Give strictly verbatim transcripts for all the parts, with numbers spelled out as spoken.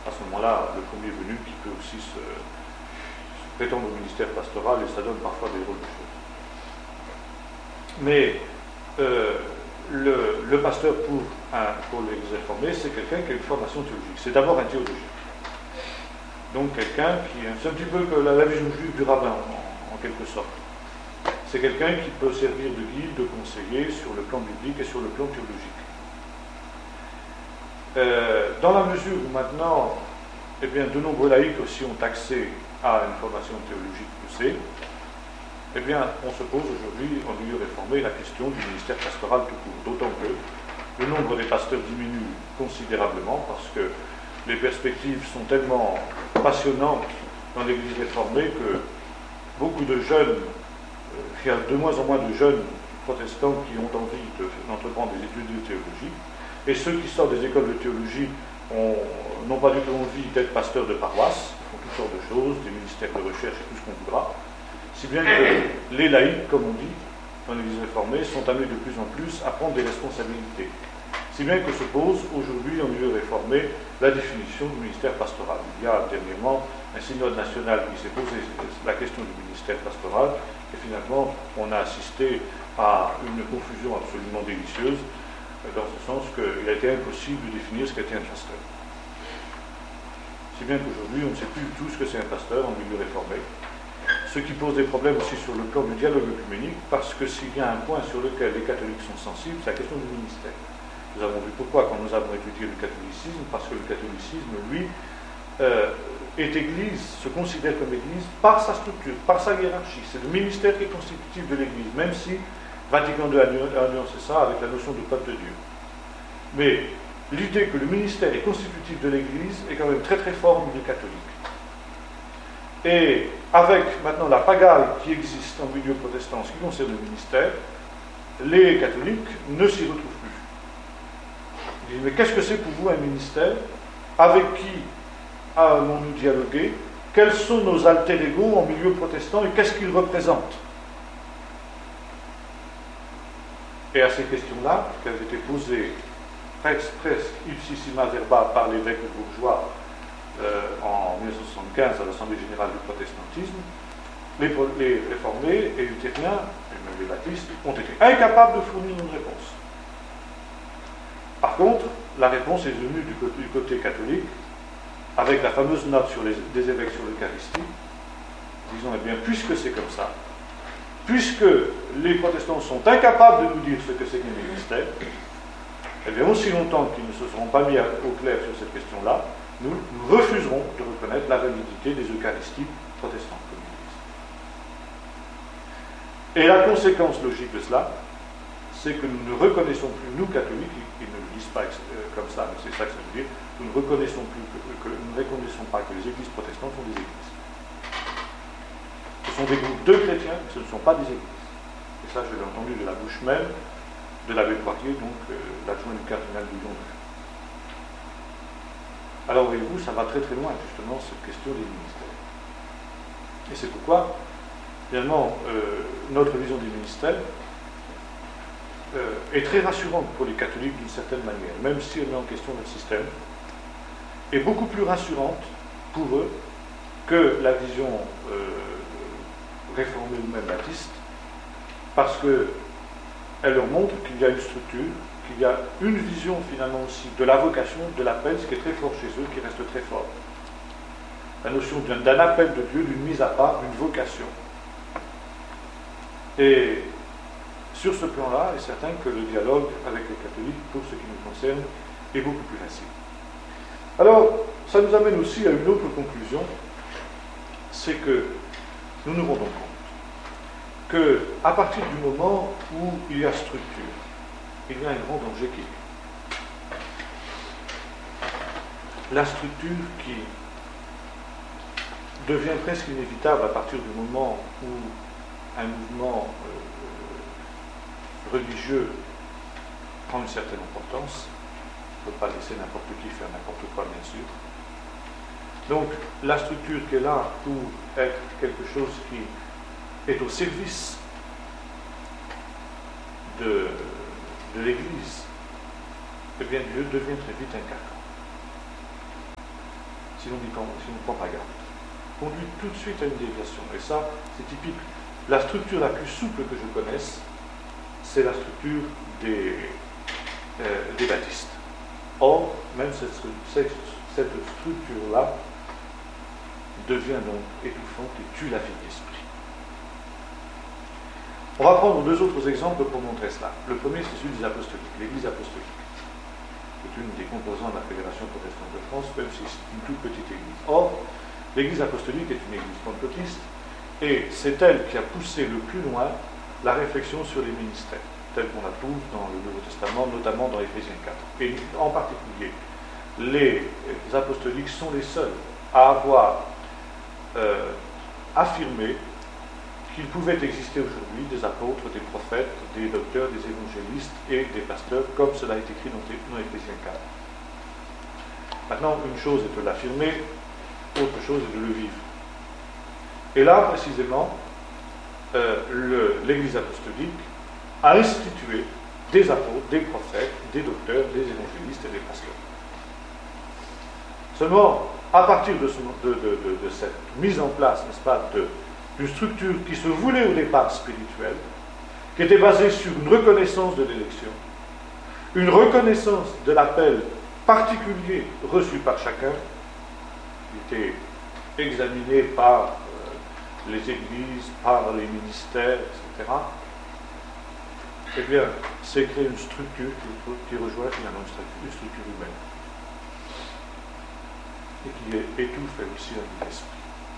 à ce moment-là le premier venu qui peut aussi se, se prétendre au ministère pastoral, et ça donne parfois des rôles de choses. Mais euh, le, le pasteur pour, un, pour l'Église réformée, c'est quelqu'un qui a une formation théologique. C'est d'abord un théologien. Donc quelqu'un qui... C'est un petit peu que la, la vision juive du rabbin, en, en quelque sorte. C'est quelqu'un qui peut servir de guide, de conseiller sur le plan biblique et sur le plan théologique. Euh, dans la mesure où maintenant, eh bien, de nombreux laïcs aussi ont accès à une formation théologique poussée, eh bien, on se pose aujourd'hui, en milieu réformé, la question du ministère pastoral tout court. D'autant que le nombre des pasteurs diminue considérablement parce que les perspectives sont tellement passionnantes dans l'Église réformée que beaucoup de jeunes, euh, il y a de moins en moins de jeunes protestants qui ont envie de, d'entreprendre des études de théologie, et ceux qui sortent des écoles de théologie n'ont pas du tout envie d'être pasteurs de paroisse, ils font toutes sortes de choses, des ministères de recherche et tout ce qu'on voudra, si bien que les laïcs, comme on dit, dans l'Église réformée, sont amenés de plus en plus à prendre des responsabilités. Si bien que se pose aujourd'hui, en milieu réformé, la définition du ministère pastoral. Il y a dernièrement un synode national qui s'est posé la question du ministère pastoral, et finalement, on a assisté à une confusion absolument délicieuse, dans ce sens qu'il a été impossible de définir ce qu'était un pasteur. Si bien qu'aujourd'hui, on ne sait plus du tout ce que c'est un pasteur en milieu réformé, ce qui pose des problèmes aussi sur le plan du dialogue œcuménique, parce que s'il y a un point sur lequel les catholiques sont sensibles, c'est la question du ministère. Nous avons vu pourquoi quand nous avons étudié le catholicisme, parce que le catholicisme, lui, euh, est Église, se considère comme Église par sa structure, par sa hiérarchie. C'est le ministère qui est constitutif de l'Église, même si Vatican deux a nuancé ça avec la notion de peuple de Dieu. Mais l'idée que le ministère est constitutif de l'Église est quand même très très forte au milieu catholique. Et avec maintenant la pagaille qui existe en milieu protestant en ce qui concerne le ministère, les catholiques ne s'y retrouvent plus. Ils disent, mais qu'est-ce que c'est pour vous un ministère? Avec qui allons-nous dialoguer? Quels sont nos alter ego en milieu protestant et qu'est-ce qu'ils représentent? Et à ces questions-là, qui avaient été posées presque, presque ipsissima verba par l'évêque bourgeois euh, en mille neuf cent soixante-quinze à l'Assemblée générale du protestantisme, les, les réformés et luthériens, et même les baptistes, ont été incapables de fournir une réponse. Par contre, la réponse est venue du côté, du côté catholique, avec la fameuse note sur les, des évêques sur l'Eucharistie, disons, eh bien, puisque c'est comme ça, puisque les protestants sont incapables de nous dire ce que c'est qu'un ministère, eh bien, aussi longtemps qu'ils ne se seront pas mis au clair sur cette question-là, nous, nous refuserons de reconnaître la validité des Eucharisties protestantes, comme ils disent. Et la conséquence logique de cela, c'est que nous ne reconnaissons plus, nous catholiques, ils ne le disent pas euh, comme ça, mais c'est ça que ça veut dire, nous ne reconnaissons plus que, que nous ne reconnaissons pas que les églises protestantes sont des églises. Ce sont des groupes de chrétiens, ce ne sont pas des églises. Et ça, je l'ai entendu de la bouche même de l'abbé Poirier, donc euh, l'adjoint du cardinal du Lyon. Alors, voyez-vous, ça va très très loin, justement, cette question des ministères. Et c'est pourquoi, finalement, euh, notre vision des ministères euh, est très rassurante pour les catholiques d'une certaine manière, même si elle met en question notre système, est beaucoup plus rassurante pour eux que la vision euh, réformée ou même baptiste, parce qu'elle leur montre qu'il y a une structure, qu'il y a une vision finalement aussi de la vocation, de l'appel, ce qui est très fort chez eux, qui reste très fort. La notion d'un, d'un appel de Dieu, d'une mise à part, d'une vocation. Et sur ce plan-là, il est certain que le dialogue avec les catholiques, pour ce qui nous concerne, est beaucoup plus facile. Alors, ça nous amène aussi à une autre conclusion, c'est que nous nous rendons compte qu'à partir du moment où il y a structure, il y a un grand danger qui est la structure qui devient presque inévitable à partir du moment où un mouvement euh, religieux prend une certaine importance. Il ne faut pas laisser n'importe qui faire n'importe quoi, bien sûr. Donc, la structure qui est là pour être quelque chose qui est au service de, de l'Église, eh bien, Dieu devient très vite un carcan. si l'on n'y prend, si l'on ne prend pas garde, conduit tout de suite à une déviation. Et ça, c'est typique. La structure la plus souple que je connaisse, c'est la structure des, euh, des baptistes. Or, même cette, cette, cette structure-là devient donc étouffante et tue la vie de l'esprit. On va prendre deux autres exemples pour montrer cela. Le premier, c'est celui des apostoliques, l'Église apostolique. C'est une des composantes de la Fédération protestante de France, même si c'est une toute petite église. Or, l'Église apostolique est une église pentecôtiste, et c'est elle qui a poussé le plus loin la réflexion sur les ministères, telle qu'on la trouve dans le Nouveau Testament, notamment dans Éphésiens quatre. Et en particulier, les apostoliques sont les seuls à avoir euh, affirmé qu'il pouvait exister aujourd'hui des apôtres, des prophètes, des docteurs, des évangélistes et des pasteurs, comme cela est écrit dans, dans Éphésiens quatre. Maintenant, une chose est de l'affirmer, autre chose est de le vivre. Et là, précisément, euh, le, l'Église apostolique a institué des apôtres, des prophètes, des docteurs, des évangélistes et des pasteurs. Seulement, à partir de, ce, de, de, de, de cette mise en place, n'est-ce pas, de une structure qui se voulait au départ spirituelle, qui était basée sur une reconnaissance de l'élection, une reconnaissance de l'appel particulier reçu par chacun, qui était examiné par euh, les églises, par les ministères, et cetera. Eh bien, c'est créer une structure qui, qui rejoint finalement une structure, une structure humaine, et qui étouffe aussi la vie de l'esprit.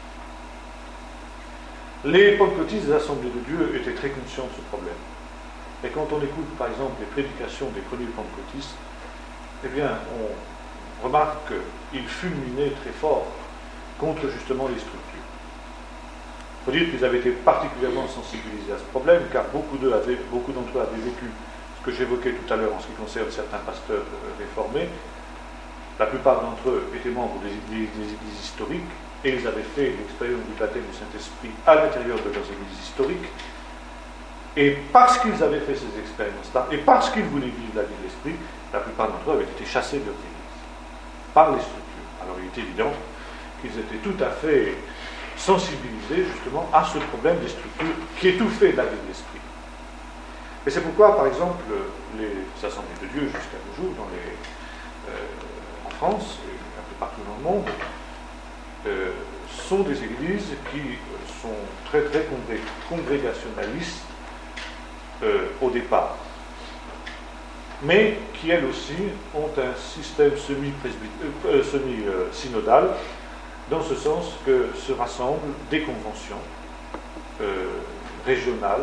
Les pentecôtistes des assemblées de Dieu étaient très conscients de ce problème. Et quand on écoute, par exemple, les prédications des premiers pentecôtistes, eh bien, on remarque qu'ils fulminaient très fort contre justement les structures. Il faut dire qu'ils avaient été particulièrement sensibilisés à ce problème, car beaucoup, d'eux avaient, beaucoup d'entre eux avaient vécu ce que j'évoquais tout à l'heure en ce qui concerne certains pasteurs réformés. La plupart d'entre eux étaient membres des églises, des églises historiques, et ils avaient fait l'expérience du baptême du Saint-Esprit à l'intérieur de leurs églises historiques. Et parce qu'ils avaient fait ces expériences-là, et parce qu'ils voulaient vivre la vie de l'Esprit, la plupart d'entre eux avaient été chassés de leurs églises, par les structures. Alors il est évident qu'ils étaient tout à fait sensibilisés justement à ce problème des structures qui étouffaient la vie de l'Esprit. Et c'est pourquoi, par exemple, les assemblées de Dieu jusqu'à nos jours, dans les, euh, en France et un peu partout dans le monde, Euh, sont des églises qui sont très très congré- congrégationalistes euh, au départ, mais qui elles aussi ont un système semi-synodal, euh, semi, euh, dans ce sens que se rassemblent des conventions euh, régionales,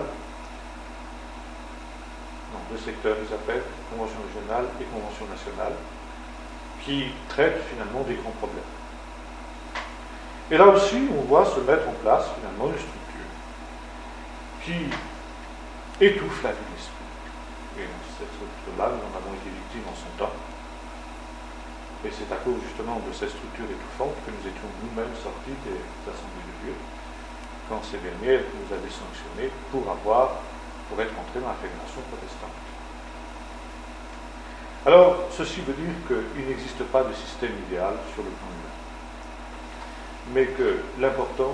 non, deux secteurs ils appellent, convention régionale et convention nationale, qui traitent finalement des grands problèmes. Et là aussi, on voit se mettre en place finalement une structure qui étouffe la vie de l'esprit. Et cette structure-là, nous en avons été victimes en son temps. Et c'est à cause justement de cette structure étouffante que nous étions nous-mêmes sortis des assemblées de Dieu, quand ces dernières nous avaient sanctionnés pour avoir, pour être entrés dans la fédération protestante. Alors, ceci veut dire qu'il n'existe pas de système idéal sur le plan humain, mais que l'important,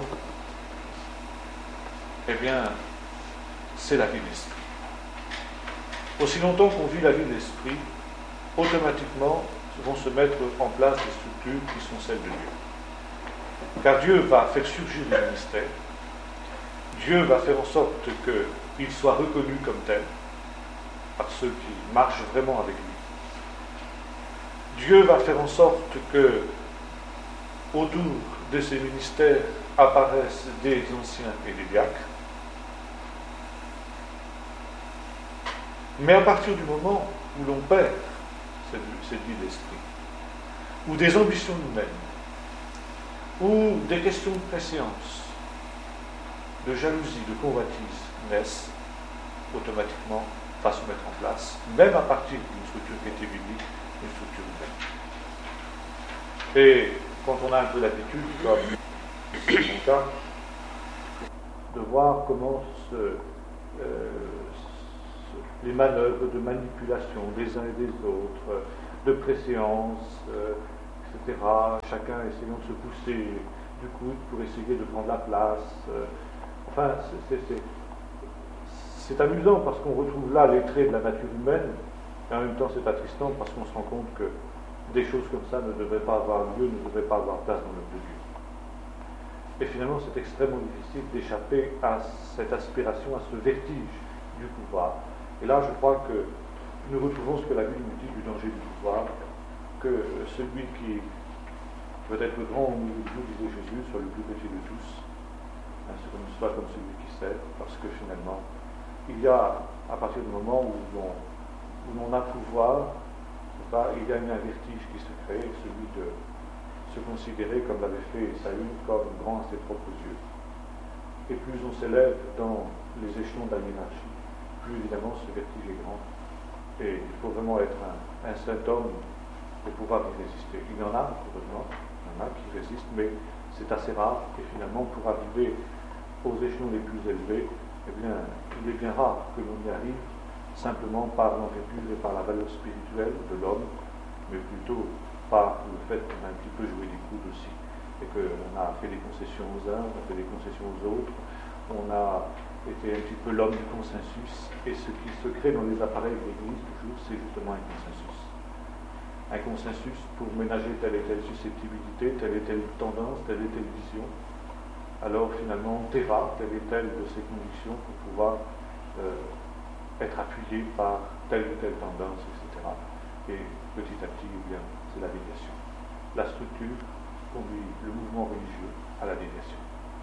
eh bien, c'est la vie de l'esprit. Aussi longtemps qu'on vit la vie de l'esprit, automatiquement vont se mettre en place des structures qui sont celles de Dieu. Car Dieu va faire surgir les ministères, Dieu va faire en sorte qu'il soit reconnu comme tel par ceux qui marchent vraiment avec lui. Dieu va faire en sorte que autour de ces ministères apparaissent des anciens et des diacres. Mais à partir du moment où l'on perd cette, cette vie d'esprit, où des ambitions humaines, où des questions de préséance, de jalousie, de convoitise naissent, automatiquement va se mettre en place, même à partir d'une structure qui était biblique, une structure humaine. Et quand on a un peu l'habitude, comme c'est mon cas, de voir comment se, euh, se, les manœuvres de manipulation des uns et des autres, de préséance, euh, cetera. Chacun essayant de se pousser du coude pour essayer de prendre la place. Euh, enfin, c'est, c'est, c'est, c'est amusant parce qu'on retrouve là les traits de la nature humaine, et en même temps c'est attristant parce qu'on se rend compte que des choses comme ça ne devraient pas avoir lieu, ne devraient pas avoir place dans l'œuvre de Dieu. Et finalement, c'est extrêmement difficile d'échapper à cette aspiration, à ce vertige du pouvoir. Et là, je crois que nous retrouvons ce que la Bible nous dit du danger du pouvoir, que celui qui veut être grand au milieu de nous, disait Jésus, soit le plus petit de tous, hein, soit comme celui qui sert, parce que finalement, il y a, à partir du moment où l'on, où l'on a pouvoir, il y a un vertige qui se crée, celui de se considérer, comme l'avait fait Saül, comme grand à ses propres yeux. Et plus on s'élève dans les échelons de la hiérarchie, plus évidemment ce vertige est grand. Et il faut vraiment être un, un saint homme pour pouvoir y résister. Il y en a, heureusement, il y en a qui résistent, mais c'est assez rare. Et finalement, pour arriver aux échelons les plus élevés, eh bien, il est bien rare que l'on y arrive simplement par l'envergure et par la valeur spirituelle de l'homme, mais plutôt par le fait qu'on a un petit peu joué des coudes aussi, et qu'on a fait des concessions aux uns, on a fait des concessions aux autres, on a été un petit peu l'homme du consensus, et ce qui se crée dans les appareils de l'Église toujours, c'est justement un consensus. Un consensus pour ménager telle et telle susceptibilité, telle et telle tendance, telle et telle vision. Alors finalement, on terra telle et telle de ces convictions pour pouvoir euh, être appuyé par telle ou telle tendance, et cetera. Et petit à petit, eh bien, c'est la déviation. La structure conduit le mouvement religieux à la déviation.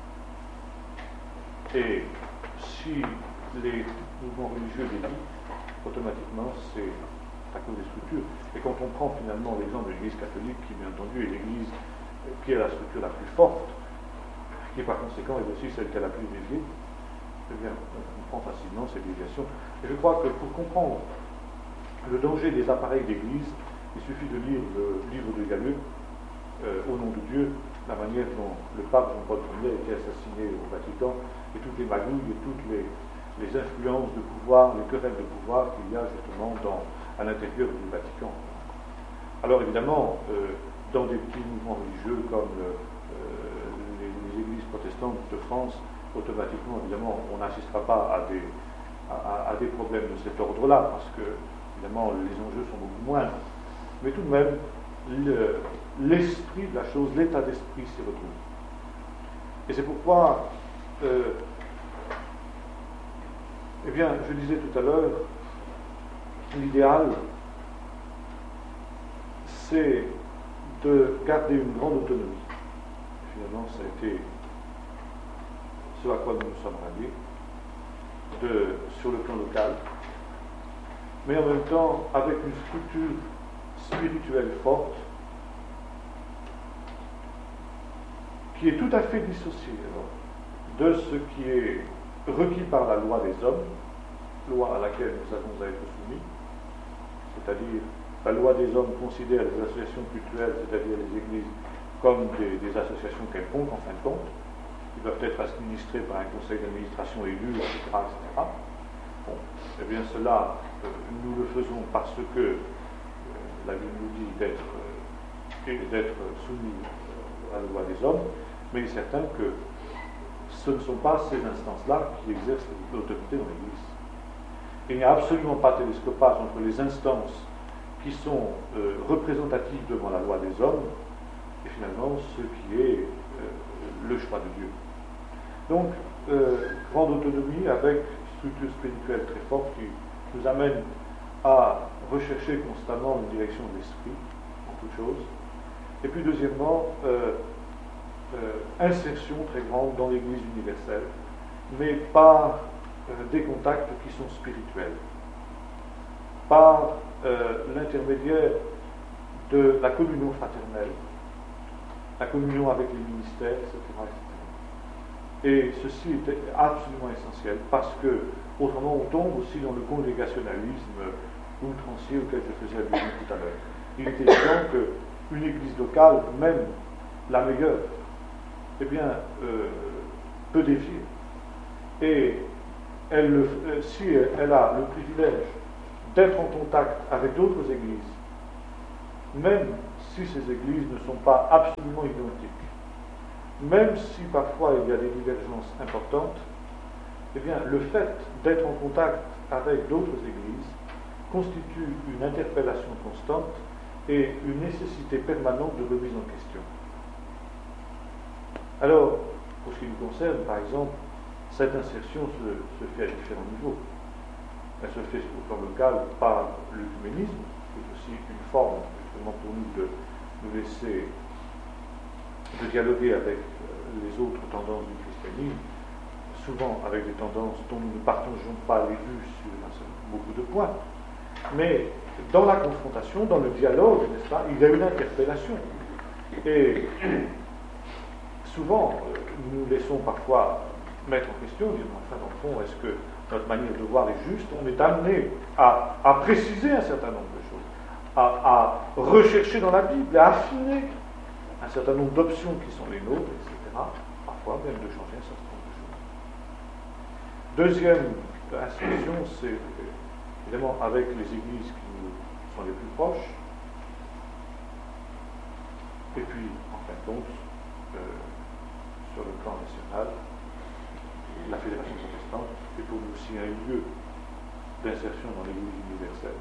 Et si les mouvements religieux dévient, automatiquement, c'est à cause des structures. Et quand on prend finalement l'exemple de l'Église catholique, qui bien entendu est l'Église qui est la structure la plus forte, qui par conséquent est aussi celle qui a la plus déviée, eh bien, on comprend facilement ces déviations. Et je crois que pour comprendre le danger des appareils d'église, il suffit de lire le livre de Gallus, euh, Au nom de Dieu, la manière dont le pape Jean-Paul Ier a été assassiné au Vatican, et toutes les magouilles, et toutes les, les influences de pouvoir, les querelles de pouvoir qu'il y a justement dans, à l'intérieur du Vatican. Alors évidemment, euh, dans des petits mouvements religieux comme le, euh, les, les églises protestantes de France, automatiquement, évidemment, on n'assistera pas à des, à, à des problèmes de cet ordre-là, parce que, évidemment, les enjeux sont beaucoup moindres. Mais tout de même, le, l'esprit de la chose, l'état d'esprit s'y retrouve. Et c'est pourquoi, euh, eh bien, je disais tout à l'heure, l'idéal, c'est de garder une grande autonomie. Finalement, ça a été ce à quoi nous nous sommes ralliés, de, sur le plan local, mais en même temps avec une structure spirituelle forte qui est tout à fait dissociée de ce qui est requis par la loi des hommes, loi à laquelle nous avons à être soumis, c'est-à-dire la loi des hommes considère les associations cultuelles, c'est-à-dire les églises, comme des, des associations quelconques en fin de compte, qui doivent être administrées par un conseil d'administration élu, et cetera, et cetera. Bon, eh bien cela, euh, nous le faisons parce que euh, la Bible nous dit d'être, euh, d'être soumis euh, à la loi des hommes, mais il est certain que ce ne sont pas ces instances-là qui exercent l'autorité dans l'Église. Il n'y a absolument pas de télescopage entre les instances qui sont euh, représentatives devant la loi des hommes et finalement ce qui est euh, le choix de Dieu. Donc, euh, grande autonomie avec structure spirituelle très forte qui nous amène à rechercher constamment une direction de l'esprit en toute chose. Et puis deuxièmement, euh, euh, insertion très grande dans l'Église universelle, mais par euh, des contacts qui sont spirituels, par euh, l'intermédiaire de la communion fraternelle, la communion avec les ministères, et cetera, et cetera. Et ceci est absolument essentiel parce que, autrement, on tombe aussi dans le congrégationalisme outrancier auquel je faisais allusion tout à l'heure. Il est évident qu'une église locale, même la meilleure, eh bien, euh, peut défier. Et elle, euh, si elle a le privilège d'être en contact avec d'autres églises, même si ces églises ne sont pas absolument identiques, même si parfois il y a des divergences importantes, eh bien, le fait d'être en contact avec d'autres églises constitue une interpellation constante et une nécessité permanente de remise en question. Alors, pour ce qui nous concerne, par exemple, cette insertion se, se fait à différents niveaux. Elle se fait au plan local par l'œcuménisme, qui est aussi une forme, justement, pour nous de nous laisser, de dialoguer avec les autres tendances du christianisme, souvent avec des tendances dont nous ne partageons pas les vues sur beaucoup de points. Mais dans la confrontation, dans le dialogue, n'est-ce pas, il y a une interpellation. Et souvent, nous nous laissons parfois mettre en question, disons, enfin, dans le fond, est-ce que notre manière de voir est juste? On est amené à, à préciser un certain nombre de choses, à, à rechercher dans la Bible, à affiner un certain nombre d'options qui sont les nôtres, et cetera. Parfois même de changer un certain nombre de choses. Deuxième instruction, c'est évidemment avec les églises qui nous sont les plus proches, et puis, en fin de compte, euh, sur le plan national, la Fédération protestante est pour nous aussi un lieu d'insertion dans l'Église universelle.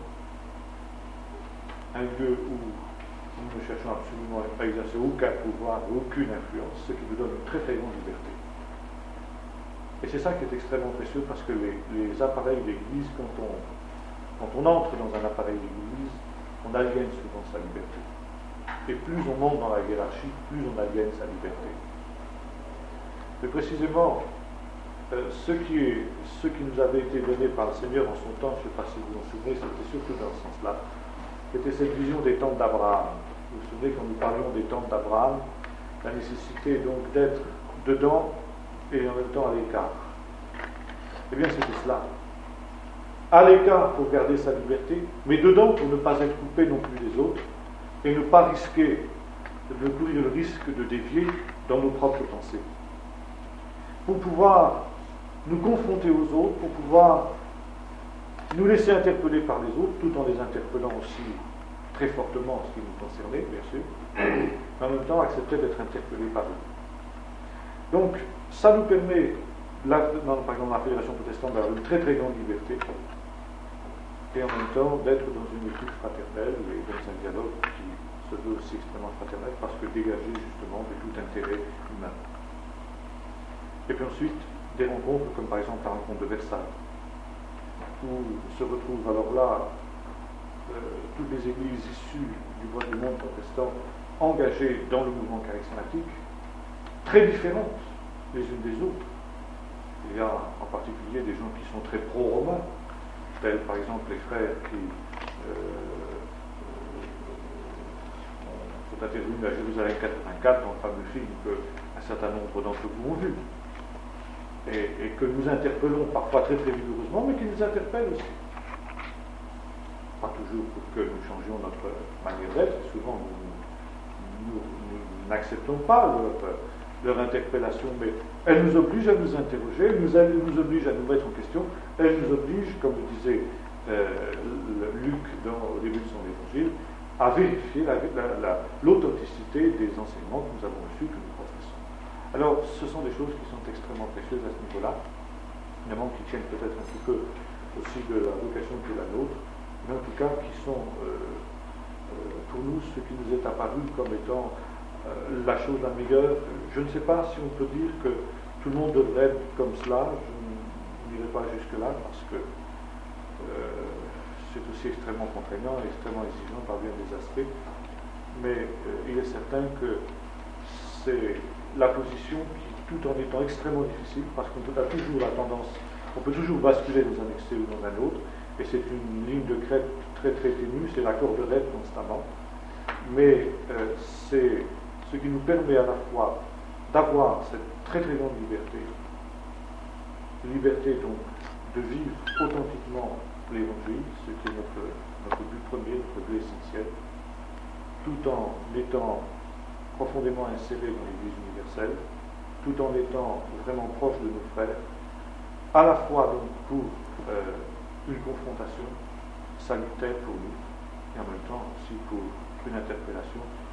Un lieu où nous ne cherchons absolument à exercer aucun pouvoir, aucune influence, ce qui nous donne une très très grande liberté. Et c'est ça qui est extrêmement précieux, parce que les, les appareils d'Église, quand on, quand on entre dans un appareil d'Église, on aliène souvent sa liberté. Et plus on monte dans la hiérarchie, plus on aliène sa liberté. Mais précisément, euh, ce, qui est, ce qui nous avait été donné par le Seigneur en son temps, je ne sais pas si vous vous en souvenez, c'était surtout dans ce sens-là, c'était cette vision des tentes d'Abraham. Vous vous souvenez, quand nous parlions des tentes d'Abraham, la nécessité donc d'être dedans et en même temps à l'écart. Eh bien, c'était cela. À l'écart pour garder sa liberté, mais dedans pour ne pas être coupé non plus des autres et ne pas risquer, de courir le risque de dévier dans nos propres pensées. Pour pouvoir nous confronter aux autres, pour pouvoir nous laisser interpeller par les autres, tout en les interpellant aussi très fortement en ce qui nous concernait, bien sûr, mais en même temps accepter d'être interpellés par eux. Donc, ça nous permet, là, dans, par exemple, la Fédération protestante, d'avoir une très très grande liberté, et en même temps d'être dans une équipe fraternelle et dans un dialogue qui se veut aussi extrêmement fraternel, parce que dégagé justement de tout intérêt humain. Et puis ensuite, des rencontres comme par exemple la rencontre de Versailles, où se retrouvent alors là euh, toutes les églises issues du, du monde protestant engagées dans le mouvement charismatique, très différentes les unes des autres. Il y a en particulier des gens qui sont très pro-romains, tels par exemple les frères qui euh, euh, sont intervenus à Jérusalem quatre-vingt-quatre dans le fameux film qu'un certain nombre d'entre vous ont vu. Et, et que nous interpellons parfois très très vigoureusement, mais qui nous interpellent aussi. Pas toujours pour que nous changions notre manière d'être, souvent nous, nous, nous n'acceptons pas leur, leur interpellation, mais elle nous oblige à nous interroger, elle nous, elle nous oblige à nous mettre en question, elle nous oblige, comme le disait euh, Luc dans, au début de son évangile, à vérifier la, la, la, l'authenticité des enseignements que nous avons reçus, que nous professons. Alors, ce sont des choses qui sont extrêmement précieuses à ce niveau-là, évidemment qui tiennent peut-être un petit peu aussi de la vocation qui est la nôtre, mais en tout cas qui sont euh, euh, pour nous ce qui nous est apparu comme étant euh, la chose la meilleure. Je ne sais pas si on peut dire que tout le monde devrait être comme cela, je n'irai pas jusque-là parce que euh, c'est aussi extrêmement contraignant et extrêmement exigeant par bien des aspects, mais euh, il est certain que c'est la position qui, tout en étant extrêmement difficile, parce qu'on a toujours la tendance, on peut toujours basculer dans un excès ou dans un autre, et c'est une ligne de crête très très ténue, c'est la corde raide constamment, mais euh, c'est ce qui nous permet à la fois d'avoir cette très très grande liberté, liberté donc de vivre authentiquement l'évangile, ce qui est notre, notre but premier, notre but essentiel, tout en étant profondément inséré dans l'Église universelle, tout en étant vraiment proche de nos frères, à la fois donc pour euh, une confrontation salutaire pour nous, et en même temps aussi pour une interpellation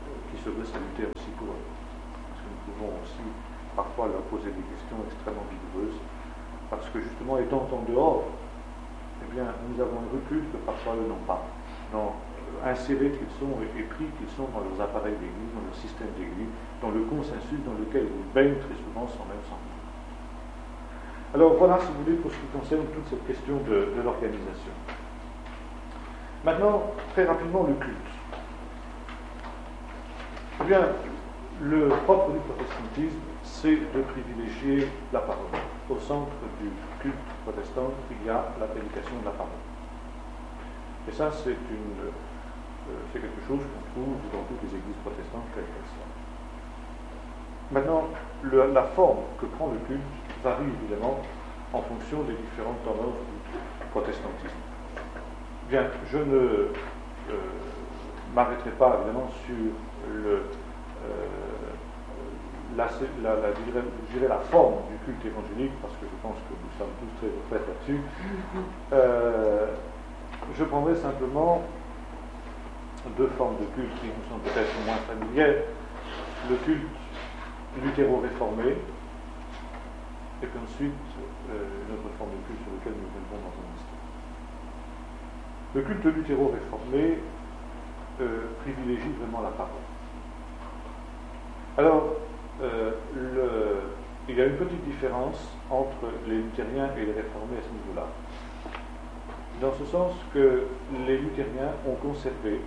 qui serait salutaire aussi pour eux. Parce que nous pouvons aussi parfois leur poser des questions extrêmement vigoureuses, parce que justement, étant en dehors, eh bien, nous avons un recul que parfois eux n'ont pas. Non, insérés qu'ils sont et pris qu'ils sont dans leurs appareils d'église, dans leur système d'église, dans le consensus dans lequel ils baignent très souvent sans même s'en rendre. Alors voilà, si vous voulez, pour ce qui concerne toute cette question de, de l'organisation. Maintenant, très rapidement, le culte. Eh bien, le propre du protestantisme, c'est de privilégier la parole. Au centre du culte protestant, il y a la prédication de la parole. Et ça, c'est une, euh, c'est quelque chose qu'on trouve dans toutes les églises protestantes, quelles qu'elles soient. Maintenant, le, la forme que prend le culte varie évidemment en fonction des différentes tendances du protestantisme. Bien, je ne euh, m'arrêterai pas évidemment sur le, euh, la, la, la, je dirais, je dirais la forme du culte évangélique, parce que je pense que nous sommes tous très retraités là-dessus. Euh, je prendrai simplement deux formes de culte qui nous sont peut-être moins familières. Le culte luthéro-réformé, et puis ensuite euh, une autre forme de culte sur laquelle nous reviendrons dans un instant. Le culte luthéro-réformé euh, privilégie vraiment la parole. Alors, euh, le, il y a une petite différence entre les luthériens et les réformés à ce niveau-là. Dans ce sens que les luthériens ont conservé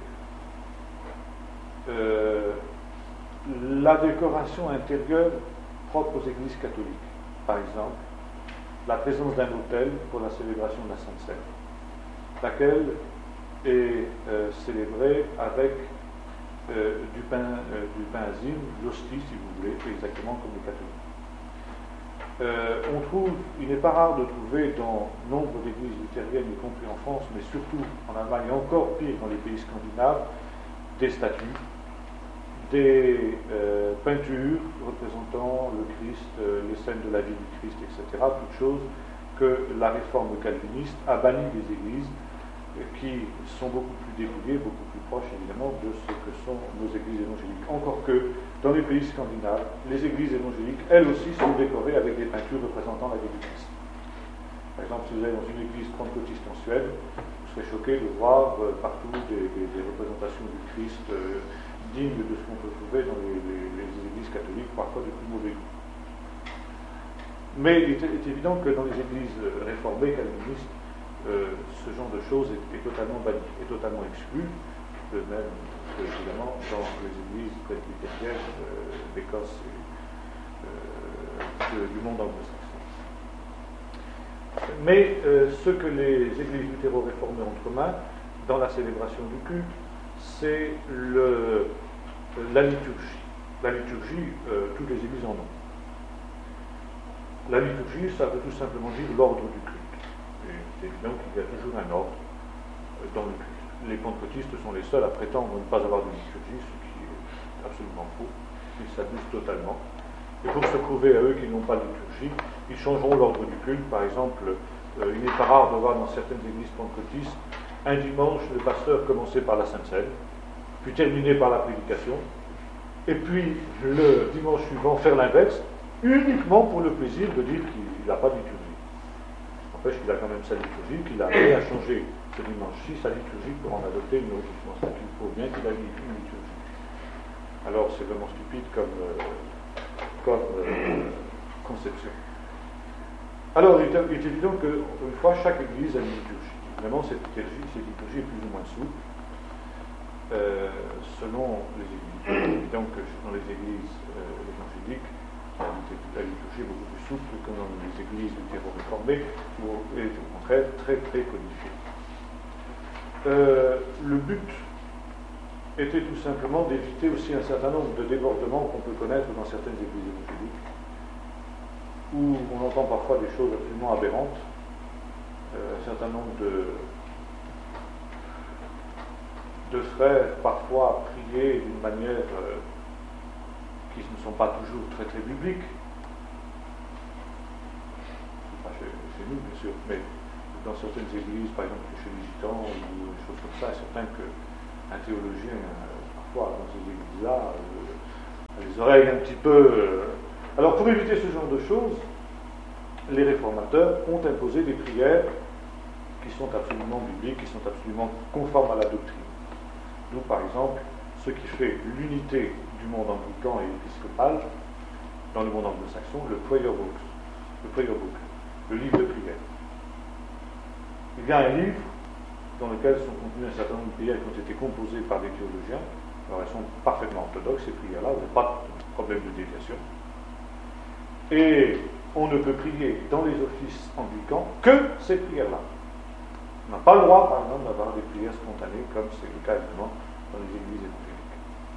euh, la décoration intérieure propre aux églises catholiques. Par exemple, la présence d'un autel pour la célébration de la Sainte Seine, laquelle est euh, célébrée avec euh, du pain, euh, du pain azime, l'hostie si vous voulez, exactement comme les catholiques. Euh, on trouve, il n'est pas rare de trouver dans nombre d'églises luthériennes, y compris en France, mais surtout en Allemagne, et encore pire dans les pays scandinaves, des statues, des euh, peintures représentant le Christ, euh, les scènes de la vie du Christ, et cetera, toutes choses que la réforme calviniste a banni des églises, euh, qui sont beaucoup plus dépouillées, beaucoup plus proches évidemment de ce que sont nos églises évangéliques. Encore que dans les pays scandinaves, les églises évangéliques, elles aussi, sont décorées avec des peintures représentant la vie du Christ. Par exemple, si vous allez dans une église pentecôtiste en Suède, vous serez choqué de voir euh, partout des, des, des représentations du Christ euh, dignes de ce qu'on peut trouver dans les, les, les églises catholiques, parfois de plus mauvais goût. Mais il est, est évident que dans les églises réformées calvinistes, euh, ce genre de choses est, est totalement banni, est totalement exclu, de même que, évidemment, dans les églises presbytériennes euh, d'Écosse et euh, de, du monde anglo-saxon. Mais euh, ce que les églises luthéro-réformées ont en commun dans la célébration du culte, c'est le, la liturgie. La liturgie, euh, toutes les églises en ont. La liturgie, ça veut tout simplement dire l'ordre du culte. Et c'est évident qu'il y a toujours un ordre euh, dans le culte. Les pentecôtistes sont les seuls à prétendre ne pas avoir de liturgie, ce qui est absolument faux. Ils s'abusent totalement. Et pour se prouver à eux qu'ils n'ont pas de liturgie, ils changeront l'ordre du culte. Par exemple, euh, il n'est pas rare de voir dans certaines églises pentecôtistes un dimanche, le pasteur commençait par la Sainte Seine, puis terminé par la prédication, et puis le dimanche suivant faire l'inverse, uniquement pour le plaisir de dire qu'il n'a pas de liturgie. N'empêche qu'il a quand même sa liturgie, qu'il a rien changé ce dimanche-ci, sa liturgie pour en adopter une autre. Je pense qu'il faut bien qu'il ait une liturgie. Alors c'est vraiment stupide comme, euh, comme euh, conception. Alors il est, il est évident qu'une fois, chaque église a une liturgie. Évidemment, cette liturgie, cette liturgie est plus ou moins souple, euh, selon les églises. Il est évident que dans les églises euh, évangéliques, la liturgie est beaucoup plus souple que dans les églises luthéro-réformées, où elle est au contraire très très codifiée. Euh, le but était tout simplement d'éviter aussi un certain nombre de débordements qu'on peut connaître dans certaines églises évangéliques, où on entend parfois des choses absolument aberrantes, euh, un certain nombre de, de frères parfois prier d'une manière euh, qui ne sont pas toujours très très bibliques. Pas chez, chez nous bien sûr, mais dans certaines églises, par exemple chez les gitans ou des choses comme ça, c'est certain qu'un théologien, euh, parfois dans ces églises-là euh, les oreilles un petit peu... Euh... Alors pour éviter ce genre de choses, les réformateurs ont imposé des prières qui sont absolument bibliques, qui sont absolument conformes à la doctrine. D'où par exemple ce qui fait l'unité du monde anglican et épiscopal dans le monde anglo-saxon, le prayer book, le prayer book, le livre de prière. Il y a un livre dans lequel sont contenues un certain nombre de prières qui ont été composées par des théologiens. Alors elles sont parfaitement orthodoxes, ces prières-là, vous n'avez pas de problème de déviation. Et on ne peut prier dans les offices anglicans que ces prières-là. On n'a pas le droit, par exemple, d'avoir des prières spontanées, comme c'est le cas évidemment dans les églises évangéliques.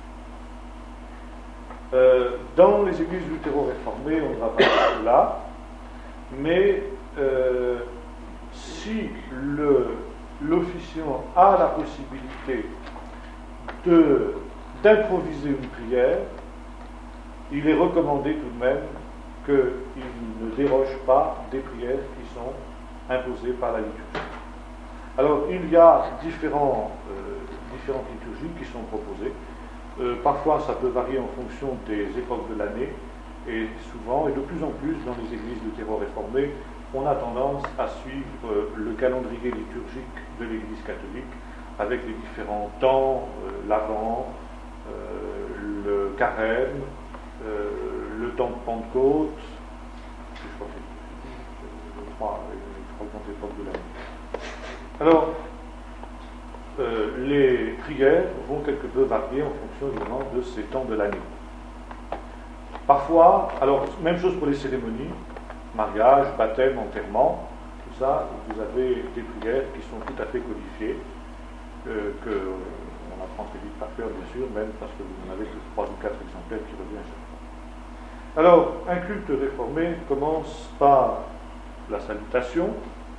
Euh, dans les églises luthéro-réformées, on ne va pas de cela, mais euh, si le, l'officiant a la possibilité de, d'improviser une prière, il est recommandé tout de même qu'il ne déroge pas des prières qui sont imposées par la liturgie. Alors, il y a différents, euh, différentes liturgies qui sont proposées. Euh, parfois, ça peut varier en fonction des époques de l'année, et souvent, et de plus en plus, dans les églises luthéro-réformées, on a tendance à suivre euh, le calendrier liturgique de l'Église catholique, avec les différents temps, euh, l'Avent, euh, le Carême, euh, le temps de Pentecôte, je crois que c'est les trois, les trois grandes époques de l'année. Alors, euh, les prières vont quelque peu varier en fonction évidemment de ces temps de l'année. Parfois, alors, même chose pour les cérémonies, mariage, baptême, enterrement, tout ça, vous avez des prières qui sont tout à fait codifiées, euh, que on apprend très vite par cœur, bien sûr, même parce que vous en avez que trois ou quatre exemplaires qui reviennent à chaque fois. Alors, un culte réformé commence par la salutation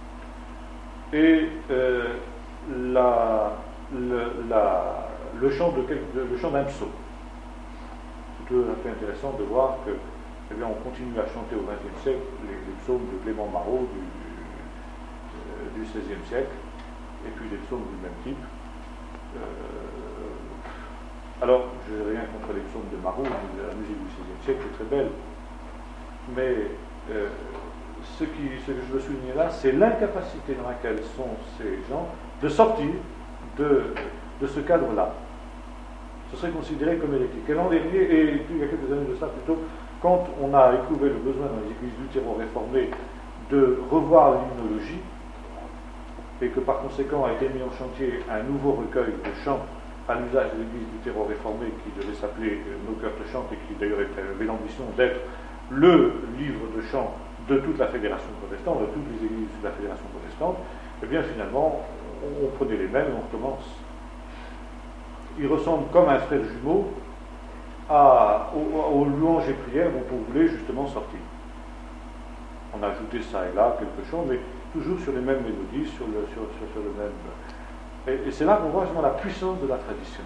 et euh, la, le, la, le chant de, le chant d'un psaume. C'est tout à fait intéressant de voir que, eh bien, on continue à chanter au vingtième siècle les, les psaumes de Clément Marot du, du, du seizième siècle, et puis des psaumes du même type. Euh, alors, je n'ai rien contre les psaumes de Marot, la musique du seizième siècle est très belle, mais euh, ce, qui, ce que je veux souligner là, c'est l'incapacité dans laquelle sont ces gens de sortir de, de ce cadre-là. Ce serait considéré comme hérétique. Et l'an dernier, et il y a quelques années de ça plutôt, quand on a éprouvé le besoin dans les églises luthéro-réformées de revoir l'hymnologie, et que par conséquent a été mis en chantier un nouveau recueil de chants à l'usage de l'église luthéro-réformée qui devait s'appeler euh, Nos cœurs te chantent, et qui d'ailleurs avait l'ambition d'être le livre de chants de toute la fédération protestante, de toutes les églises de la fédération protestante, et bien finalement, on, on prenait les mêmes et on recommence. Il ressemble comme un frère jumeau à, aux, aux louanges et prières dont on voulait justement sortir. On a ajouté ça et là quelque chose, mais toujours sur les mêmes mélodies, sur le, sur, sur, sur le même... Et, et c'est là qu'on voit justement la puissance de la tradition.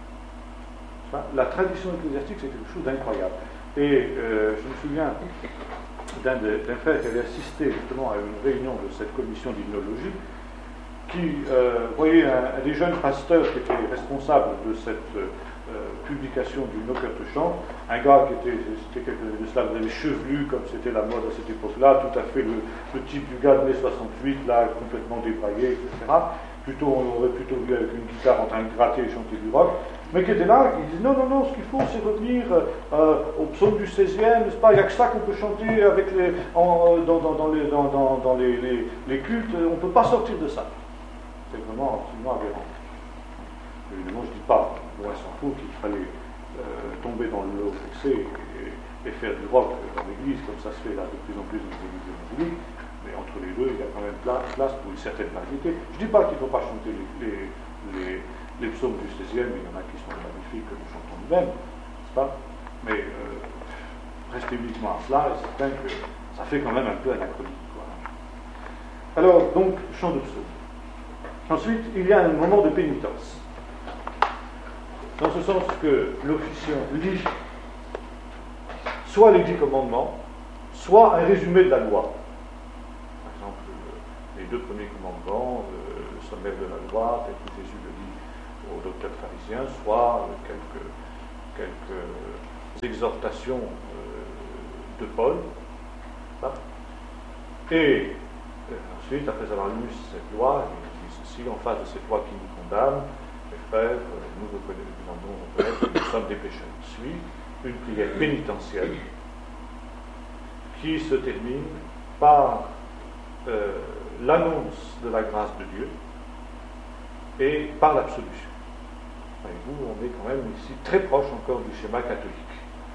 La tradition ecclésiastique, c'est quelque chose d'incroyable. Et euh, je me souviens d'un, d'un frère qui avait assisté justement à une réunion de cette commission d'hymnologie, qui euh, voyait un, un des jeunes pasteurs qui était responsable de cette euh, publication du Nos cœurs te chantent, un gars qui était, c'était quelqu'un de cela, vous avez chevelu comme c'était la mode à cette époque-là, tout à fait le, le type du gars de mai soixante-huit, là, complètement débraillé, et cetera. Plutôt, on aurait plutôt vu avec une guitare en train de gratter et chanter du rock, mais qui était là, qui disait non, non, non, ce qu'il faut, c'est revenir euh, au psaume du seizième, n'est-ce pas? Il n'y a que ça qu'on peut chanter avec les, en, dans, dans, dans, les, dans, dans, dans les, les, les cultes, on ne peut pas sortir de ça. C'est vraiment absolument aberrant. Évidemment, je ne dis pas, loin s'en faut, qu'il fallait euh, tomber dans le haut excès et, et faire du rock dans l'église, comme ça se fait là de plus en plus dans les églises évangéliques, mais entre les deux, il y a quand même place, place pour une certaine variété. Je ne dis pas qu'il ne faut pas chanter les, les, les, les psaumes du seizième, il y en a qui sont magnifiques que nous chantons nous-mêmes, n'est-ce pas? Mais euh, rester uniquement à cela, est certain que ça fait quand même un peu anachronique, quoi. Alors, donc, chant de psaume. Ensuite, il y a un moment de pénitence. Dans ce sens que l'officiant lit soit les dix commandements, soit un résumé de la loi. Par exemple, les deux premiers commandements, le sommaire de la loi, tel que Jésus le dit au docteur pharisien, soit quelques, quelques exhortations euh, de Paul. Hein. Et euh, ensuite, après avoir lu cette loi, il dit ceci, en face de cette loi qui nous condamne, mes frères, nous reconnaissons que nous sommes des pécheurs. Suit une prière pénitentielle qui se termine par euh, l'annonce de la grâce de Dieu et par l'absolution. Voyez-vous, on est quand même ici très proche encore du schéma catholique.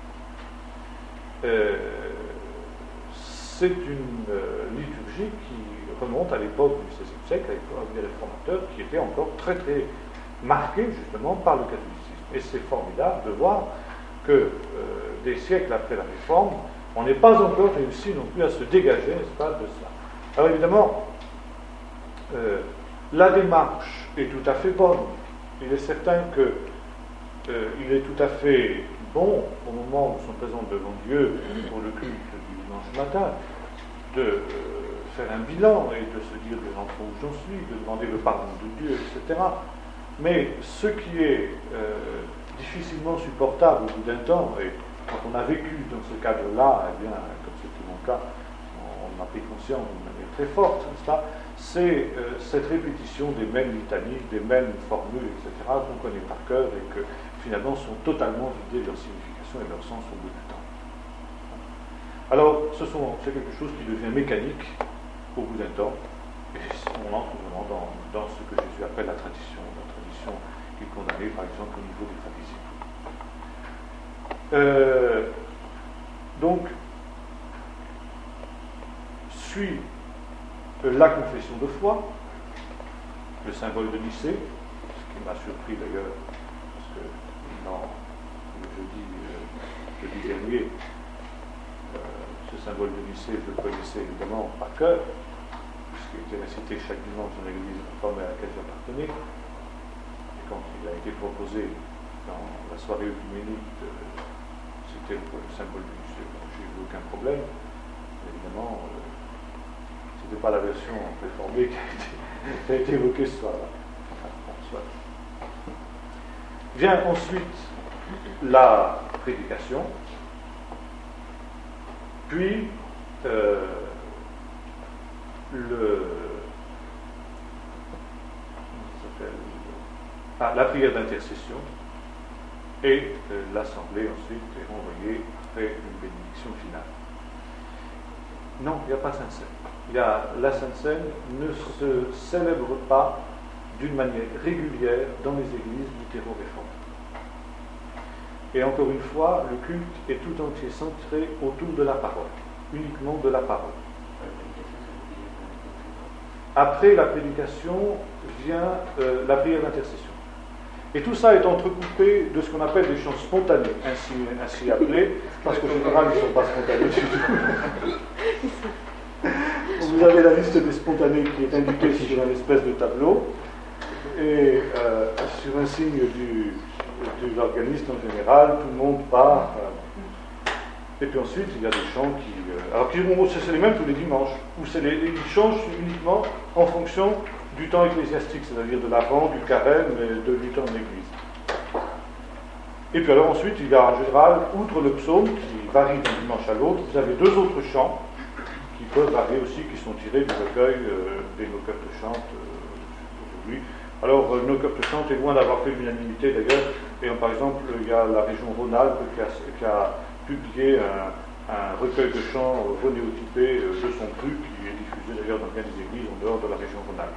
Euh, c'est une euh, liturgie qui remonte à l'époque du seizième siècle, à l'époque des réformateurs, qui était encore très très marquée justement par le catholicisme. Et c'est formidable de voir que euh, des siècles après la Réforme, on n'est pas encore réussi non plus à se dégager, n'est-ce pas, de cela. Alors évidemment, euh, la démarche est tout à fait bonne. Il est certain qu'il euh, est tout à fait bon, au moment où nous sommes présents devant Dieu pour le culte du dimanche matin, de euh, faire un bilan et de se dire de l'endroit où j'en suis, de demander le pardon de Dieu, et cetera. Mais ce qui est euh, difficilement supportable au bout d'un temps, et quand on a vécu dans ce cadre-là, eh bien, comme c'était mon cas, on, on a pris conscience d'une manière très forte, n'est-ce pas, c'est euh, cette répétition des mêmes litanies, des mêmes formules, et cetera, qu'on connaît par cœur et que finalement sont totalement vidées de leur signification et de leur sens au bout du temps. Alors, ce sont, c'est quelque chose qui devient mécanique au bout d'un temps, et on entre vraiment dans, dans ce que Jésus appelle la tradition, la tradition qui est condamnée par exemple au niveau des pharisiens. Euh, donc, suit la confession de foi, le symbole de Nicée, ce qui m'a surpris d'ailleurs, parce que non, le jeudi, euh, jeudi dernier, euh, ce symbole de Nicée, je le connaissais évidemment par cœur, puisqu'il était récité chaque dimanche dans l'église réformée à laquelle j'appartenais. Et quand il a été proposé dans la soirée œcuménique, euh, c'était le, le symbole de Nicée, j'ai eu aucun problème. Évidemment, euh, ce n'était pas la version réformée qui a été, qui a été évoquée ce soir-là. Enfin, bon, soit. Vient ensuite la prédication, puis euh, le, ah, la prière d'intercession, et euh, l'assemblée ensuite est renvoyée après une bénédiction finale. Non, il n'y a pas Sainte Seine. Il y a, la Sainte Seine ne se célèbre pas d'une manière régulière dans les églises luthéro-réformées. Et encore une fois, le culte est tout entier centré autour de la parole, uniquement de la parole. Après la prédication vient euh, la prière d'intercession. Et tout ça est entrecoupé de ce qu'on appelle des chants spontanés, ainsi, ainsi appelés, parce qu'en général, ils ne sont pas spontanés du tout. Vous avez la liste des spontanés qui est indiquée sur un espèce de tableau, et euh, sur un signe du, de l'organiste en général, tout le monde part. Euh, et puis ensuite, il y a des chants qui... Euh, alors, qui, c'est les mêmes tous les dimanches, où c'est les, ils changent uniquement en fonction du temps ecclésiastique, c'est-à-dire de l'avant, du carême et de, du temps de l'Église. Et puis alors ensuite, il y a en général, outre le psaume, qui varie d'un dimanche à l'autre, vous avez deux autres chants, qui peuvent varier aussi, qui sont tirés du recueil euh, des Nos cœurs te chantent euh, aujourd'hui. Alors, euh, Nos cœurs te chantent est loin d'avoir fait l'unanimité d'ailleurs, et euh, par exemple, il y a la région Rhône-Alpes qui a, qui a publié un, un recueil de chants euh, renéotypé euh, de son cru, qui est diffusé d'ailleurs dans bien des églises en dehors de la région Rhône-Alpes.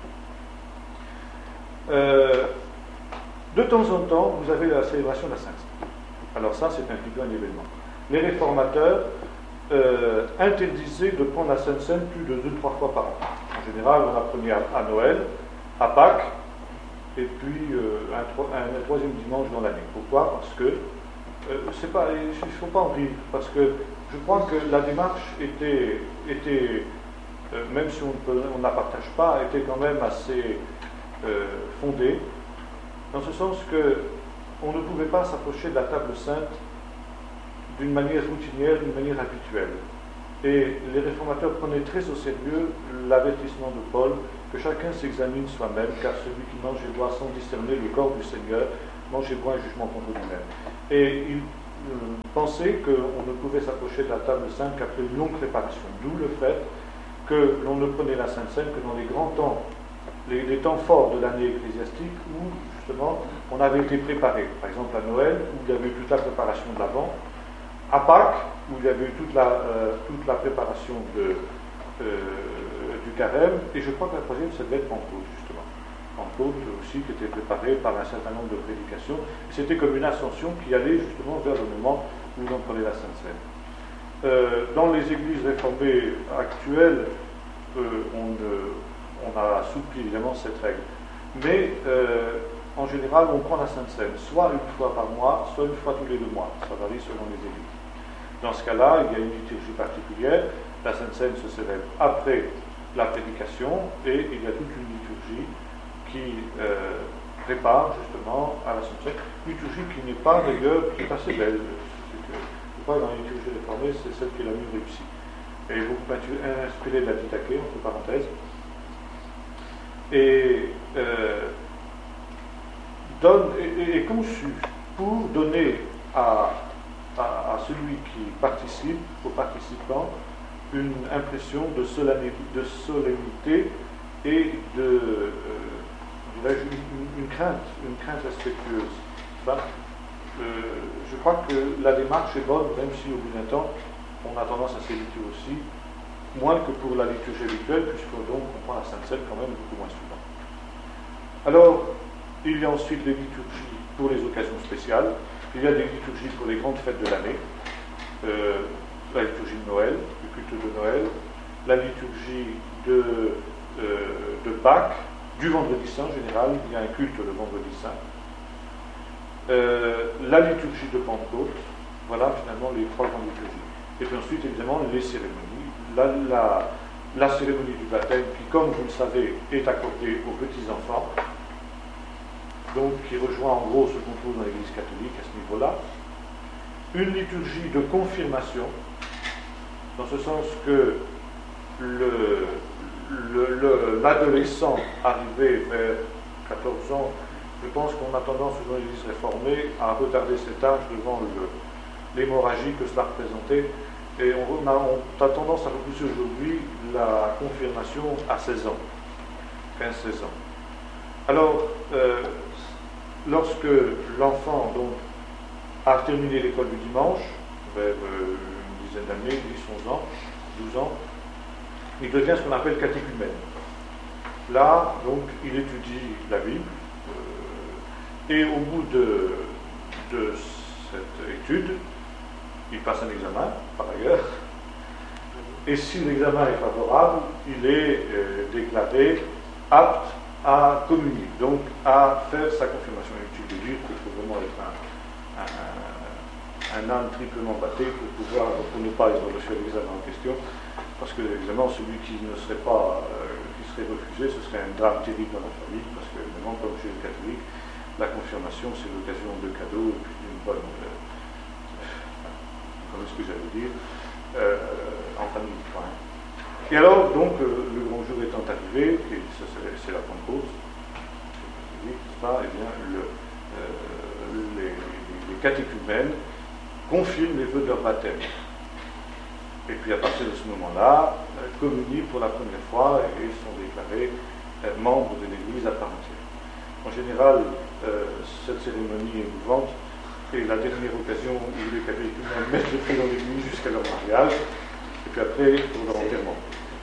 Euh, de temps en temps, vous avez la célébration de la Sainte Seine. Alors ça, c'est un petit peu un événement. Les réformateurs euh, interdisaient de prendre la Sainte Seine plus de deux, trois fois par an. En général, on la prenait à, à Noël, à Pâques, et puis euh, un, un, un troisième dimanche dans l'année. Pourquoi ? Parce que euh, c'est pas, il ne faut pas en rire, parce que je crois que la démarche était, était euh, même si on ne la partage pas, était quand même assez Euh, fondée, dans ce sens que on ne pouvait pas s'approcher de la table sainte d'une manière routinière, d'une manière habituelle. Et les réformateurs prenaient très au sérieux l'avertissement de Paul que chacun s'examine soi-même, car celui qui mange et boit sans discerner le corps du Seigneur, mange et boit un jugement contre lui-même. Et il euh, pensait qu'on ne pouvait s'approcher de la table sainte qu'après une longue préparation. D'où le fait que l'on ne prenait la Sainte Seine que dans les grands temps, les, les temps forts de l'année ecclésiastique, où justement on avait été préparé. Par exemple à Noël, où il y avait eu toute la préparation de l'Avent, à Pâques, où il y avait eu toute la, euh, toute la préparation de, euh, du carême, et je crois que la troisième, ça devait être Pentecôte, justement. Pentecôte aussi, qui était préparée par un certain nombre de prédications. C'était comme une ascension qui allait justement vers le moment où l'on prenait la Sainte Seine. Euh, dans les églises réformées actuelles, euh, on, euh, on a assoupli évidemment cette règle. Mais euh, en général, on prend la Sainte Seine soit une fois par mois, soit une fois tous les deux mois. Ça varie selon les églises. Dans ce cas-là, il y a une liturgie particulière. La Sainte Seine se célèbre après la prédication et il y a toute une liturgie qui euh, prépare justement à la Sainte Seine. Liturgie qui n'est pas d'ailleurs, qui est assez belle. C'est que, je crois que dans la liturgie réformée, c'est celle qui est la mieux réussie. Elle est beaucoup inspirée de la Didaché, entre parenthèses. Et, euh, donne, est, est conçue pour donner à À, à celui qui participe, aux participants, une impression de solennité, de solennité et de, euh, une, une crainte, une crainte respectueuse. Ben, euh, je crois que la démarche est bonne, même si au bout d'un temps, on a tendance à s'éviter aussi, moins que pour la liturgie habituelle, puisque donc on prend la Sainte Seine quand même beaucoup moins souvent. Alors, il y a ensuite les liturgies pour les occasions spéciales. Il y a des liturgies pour les grandes fêtes de l'année, euh, la liturgie de Noël, le culte de Noël, la liturgie de, euh, de Pâques, du vendredi saint en général, il y a un culte le vendredi saint, euh, la liturgie de Pentecôte, voilà finalement les trois grandes liturgies. Et puis ensuite évidemment les cérémonies, la, la, la cérémonie du baptême qui, comme vous le savez, est accordée aux petits-enfants, donc qui rejoint en gros ce qu'on trouve dans l'Église catholique à ce niveau-là. Une liturgie de confirmation, dans ce sens que le, le, le, l'adolescent arrivé vers quatorze ans, je pense qu'on a tendance dans l'Église réformée à retarder cet âge devant le, l'hémorragie que cela représentait, et on a, on a tendance à repousser aujourd'hui la confirmation à seize ans, quinze seize ans. Alors, euh, lorsque l'enfant donc, a terminé l'école du dimanche, vers euh, une dizaine d'années, dix, onze ans, douze ans, il devient ce qu'on appelle catéchumène. Là, donc, il étudie la Bible, euh, et au bout de, de cette étude, il passe un examen, par ailleurs, et si l'examen est favorable, il est euh, déclaré apte à communier, donc à faire sa confirmation. Inutile de dire qu'il faut vraiment être un, un, un, un âne triplement batté pour pouvoir, pour ne pas être reçu à l'examen en question, parce que évidemment celui qui ne serait pas, euh, qui serait refusé, ce serait un drame terrible dans la famille, parce que évidemment, comme chez les catholiques, la confirmation c'est l'occasion de cadeaux et puis d'une bonne, euh, comment est-ce que j'allais dire, euh, en famille, quoi. Hein. Et alors, donc, euh, le grand jour étant arrivé, et ça, c'est, c'est la Pentecôte, n'est-ce pas, eh bien, le, euh, les, les catéchumènes confirment les vœux de leur baptême. Et puis, à partir de ce moment-là, euh, communient pour la première fois et sont déclarés euh, membres de l'Église à part entière. En général, euh, cette cérémonie est mouvante, et la dernière occasion où les catéchumènes mettent le pied dans l'Église jusqu'à leur mariage, et puis après, pour leur enterrement.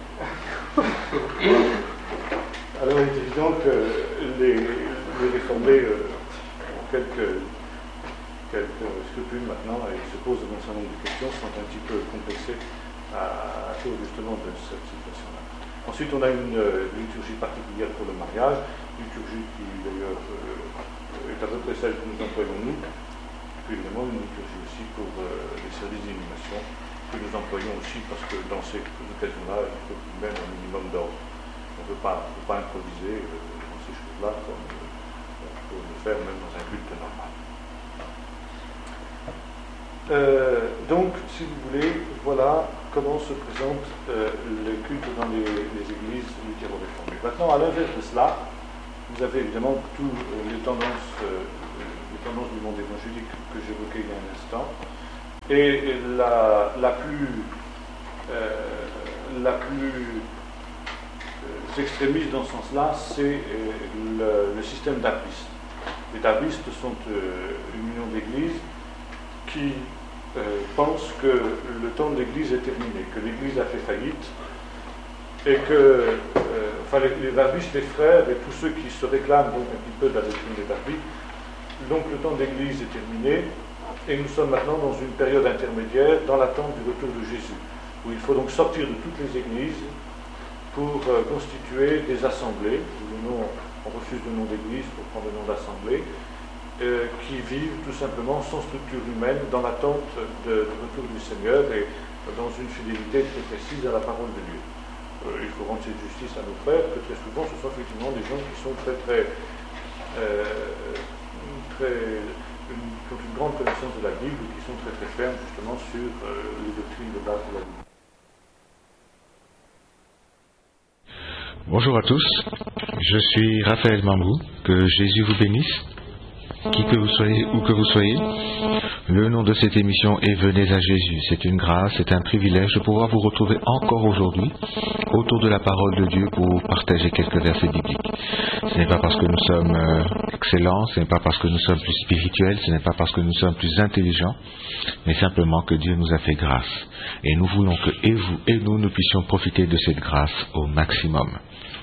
Alors il est évident que les, les réformés euh, ont quelques, quelques scrupules maintenant et se posent un certain nombre de questions, sont un petit peu complexés à, à cause justement de cette situation-là. Ensuite on a une, une liturgie particulière pour le mariage, une liturgie qui d'ailleurs euh, est à peu près celle que nous employons nous, et puis évidemment une liturgie aussi pour euh, les services d'inhumation que nous employons aussi parce que dans ces occasions-là, il faut même un minimum d'ordre. On ne peut pas, on peut pas improviser euh, dans ces choses-là comme euh, on peut le faire même dans un culte normal. Euh, donc, si vous voulez, voilà comment se présentent euh, les cultes dans les, les églises luthéro-réformées. Maintenant, à l'inverse de cela, vous avez évidemment toutes euh, les tendances, euh, les tendances du monde évangélique que j'évoquais il y a un instant, et la, la plus, euh, la plus euh, extrémiste dans ce sens-là, c'est euh, le, le système darbiste. Les darbistes sont euh, une union d'églises qui euh, pensent que le temps de l'Église est terminé, que l'Église a fait faillite, et que euh, enfin, les, les darbistes, les frères et tous ceux qui se réclament donc un petit peu de la doctrine des darbistes, donc le temps de l'Église est terminé, et nous sommes maintenant dans une période intermédiaire, dans l'attente du retour de Jésus, où il faut donc sortir de toutes les églises pour euh, constituer des assemblées, où le nom, on refuse le nom d'église pour prendre le nom d'assemblée, Euh, qui vivent tout simplement sans structure humaine dans l'attente de, du retour du Seigneur et dans une fidélité très précise à la parole de Dieu. Euh, il faut rendre cette justice à nos frères, que très souvent ce sont effectivement des gens qui sont très très, euh, très une, qui ont une grande connaissance de la Bible, qui sont très très fermes justement sur euh, les doctrines de base de la Bible. Bonjour à tous, je suis Raphaël Mambou, que Jésus vous bénisse. Qui que vous soyez, où que vous soyez, le nom de cette émission est Venez à Jésus. C'est une grâce, c'est un privilège de pouvoir vous retrouver encore aujourd'hui autour de la parole de Dieu pour partager quelques versets bibliques. Ce n'est pas parce que nous sommes euh, excellents, ce n'est pas parce que nous sommes plus spirituels, ce n'est pas parce que nous sommes plus intelligents, mais simplement que Dieu nous a fait grâce. Et nous voulons que et vous et nous, nous puissions profiter de cette grâce au maximum.